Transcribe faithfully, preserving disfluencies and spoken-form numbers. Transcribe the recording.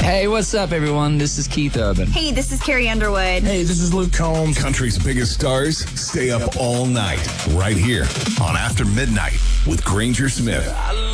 Hey, what's up, everyone? This is Keith Urban. Hey, this is Carrie Underwood. Hey, this is Luke Combs. Country's biggest stars stay up all night right here on After Midnight with Granger Smith.